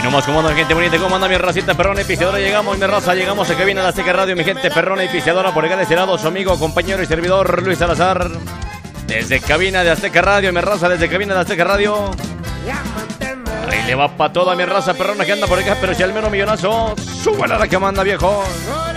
nomás, como anda mi gente bonita, cómo anda mi racita perrona y pisteadora. Llegamos, mi raza, llegamos a cabina de Azteca Radio, mi gente perrona y pisteadora. Por acá de este lado, su amigo, compañero y servidor Luis Salazar. Desde cabina de Azteca Radio, mi raza, desde cabina de Azteca Radio. Ahí le va pa' toda mi raza perrona que anda por acá, pero si al menos millonazo, súbala la que manda, viejo.